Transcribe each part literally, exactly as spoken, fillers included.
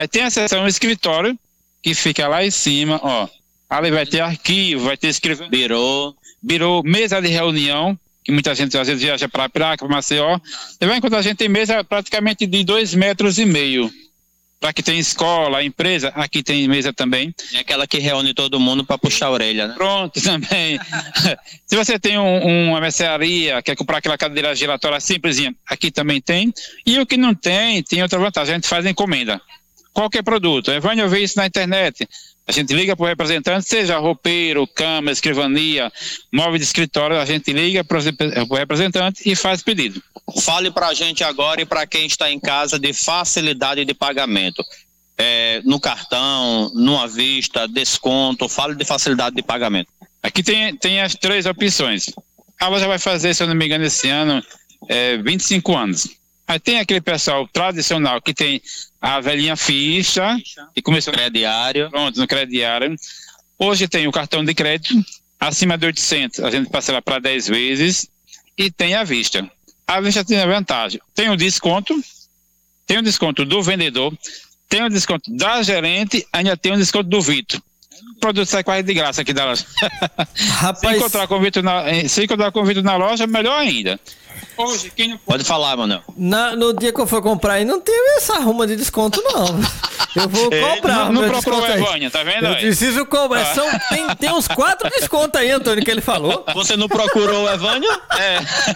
Aí tem a seção escritório, que fica lá em cima, ó. Ali vai ter arquivo, vai ter escritório, birô, birô, mesa de reunião, que muita gente às vezes viaja para Praia, para Maceió. Você vai encontrar a gente tem mesa praticamente de dois metros e meio. Para que tem escola, empresa, aqui tem mesa também. É aquela que reúne todo mundo para puxar a orelha, né? Pronto, também. Se você tem um, uma mercearia, quer comprar aquela cadeira giratória simplesinha, aqui também tem. E o que não tem, tem outra vantagem, a gente faz encomenda. Qualquer produto. Evânio, eu vi isso na internet. A gente liga para o representante, seja roupeiro, cama, escrivania, móvel de escritório, a gente liga para o representante e faz pedido. Fale para a gente agora e para quem está em casa de facilidade de pagamento. É, no cartão, numa vista, desconto, fale de facilidade de pagamento. Aqui tem, tem as três opções. A loja vai fazer, se eu não me engano, esse ano, é, vinte e cinco anos. Aí tem aquele pessoal tradicional que tem a velhinha ficha, que começou no crediário. Pronto, no crediário. Hoje tem o cartão de crédito, acima de oitocentos, a gente parcela para dez vezes, e tem a vista. A vista tem a vantagem, tem o desconto, tem o desconto do vendedor, tem o desconto da gerente, ainda tem o desconto do Vitor. O produto sai quase de graça aqui da loja. Rapaz... Se encontrar com o Vitor na, se encontrar com o Vitor na loja, melhor ainda. Hoje, quem não pode... pode falar, Manuel. Na, no dia que eu for comprar aí, não teve essa arruma de desconto, não. Eu vou cobrar. Não, não procurou o Evânio, tá vendo? Eu aí? preciso cobrar. Ah. São, tem, tem uns quatro descontos aí, Antônio, que ele falou. Você não procurou o Evânio? É.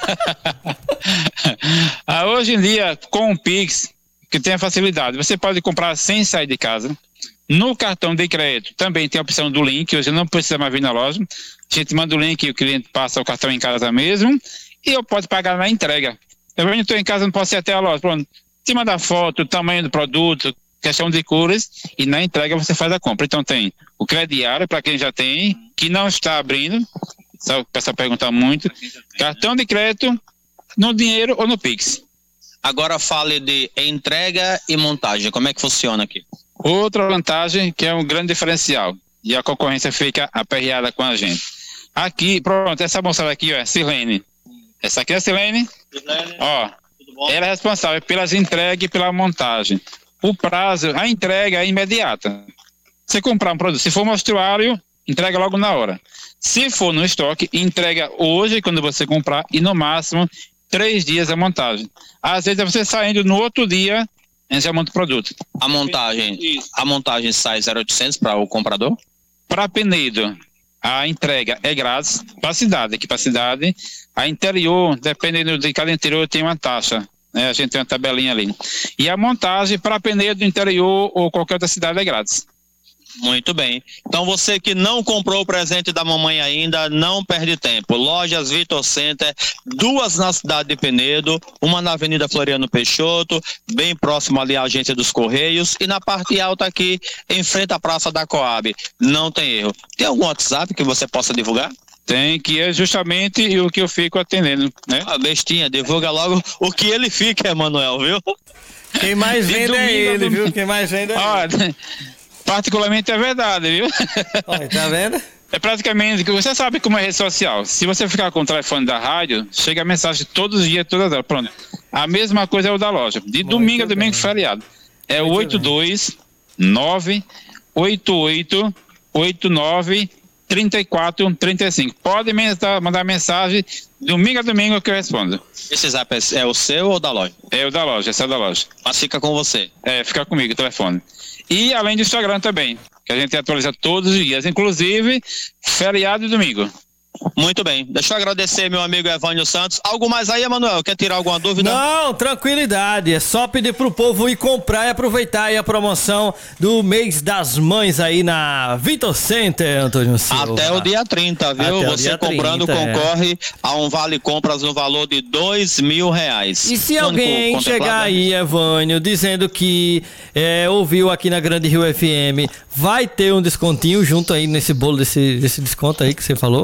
ah, hoje em dia, com o Pix, que tem a facilidade, você pode comprar sem sair de casa. No cartão de crédito também tem a opção do link, hoje não precisa mais vir na loja. A gente manda o link e o cliente passa o cartão em casa mesmo. E eu posso pagar na entrega. Eu estou em casa, não posso ir até a loja. Pronto. Te manda foto, o tamanho do produto, questão de cores, e na entrega você faz a compra. Então tem o crediário, para quem já tem, que não está abrindo, só o pessoal pergunta muito, cartão de crédito, no dinheiro ou no Pix. Agora fale de entrega e montagem, como é que funciona aqui? Outra vantagem que é um grande diferencial, e a concorrência fica aperreada com a gente. Aqui, pronto, essa moçada aqui, ó, é Silene. Essa aqui é a Silene, Silene. Ó, ela é responsável pelas entregas e pela montagem. O prazo, a entrega é imediata. Você comprar um produto, se for mostruário, entrega logo na hora. Se for no estoque, entrega hoje, quando você comprar, e no máximo, três dias a montagem. Às vezes é você saindo no outro dia, a gente já monta o produto. A montagem, a montagem sai zero oitocentos para o comprador? Para Penedo, a entrega é grátis, para a cidade, aqui para a cidade. A interior, dependendo de cada interior, tem uma taxa, né? A gente tem uma tabelinha ali. E a montagem para Penedo do interior ou qualquer outra cidade é grátis. Muito bem. Então você que não comprou o presente da mamãe ainda, não perde tempo. Lojas Vitor Center, duas na cidade de Penedo, uma na Avenida Floriano Peixoto, bem próximo ali à agência dos Correios, e na parte alta aqui, em frente à Praça da Coab. Não tem erro. Tem algum WhatsApp que você possa divulgar? Tem, que é justamente o que eu fico atendendo, né? A bestinha, divulga logo o que ele fica, Emanuel, viu? Quem mais vende é ele, viu? Quem mais vende é ah, ele. Particularmente é verdade, viu? Olha, tá vendo? É praticamente, você sabe como é rede social. Se você ficar com o telefone da rádio, chega a mensagem todos os dias, todas elas. Pronto. A mesma coisa é o da loja. De Muito domingo a domingo, bem. Feriado. É o oito dois nove oito oito oito nove três quatro três cinco. Pode mandar mensagem domingo a domingo que eu respondo. Esse zap é o seu ou da loja? É o da loja, esse é o da loja. Mas fica com você? É, fica comigo o telefone. E além do Instagram também, que a gente atualiza todos os dias, inclusive feriado e domingo. Muito bem, deixa eu agradecer meu amigo Evânio Santos. Algo mais aí, Emanuel? Quer tirar alguma dúvida? Não, tranquilidade, é só pedir pro povo ir comprar e aproveitar aí a promoção do mês das mães aí na Vitor Center, Antônio Silva. Até o dia trinta, viu? Até Você comprando trinta, concorre é. a um vale compras no valor de dois mil reais. E se alguém chegar aí, Evânio, dizendo que é, ouviu aqui na Grande Rio F M, vai ter um descontinho junto aí nesse bolo desse, desse desconto aí que você falou?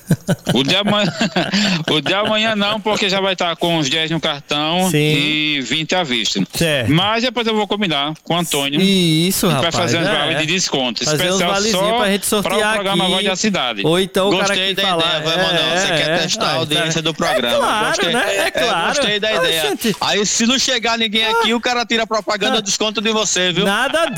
O de amanhã, o de amanhã não, porque já vai estar com os dez no cartão. Sim. E vinte à vista. Certo. Mas depois eu vou combinar com o Antônio. Isso, rapaz. Vai fazer uns é. vales de desconto. Fazer especial uns só pra gente sortear para o programa aqui. Voz da Cidade. Ou então o Gostei cara que da falar, ideia, vai, Manuel. é, Você é, quer é, testar é, a audiência do programa. É claro, gostei, né? É claro. É, gostei da ideia. Gente... Aí se não chegar ninguém aqui, o cara tira a propaganda, ah. desconto de você, viu? Nada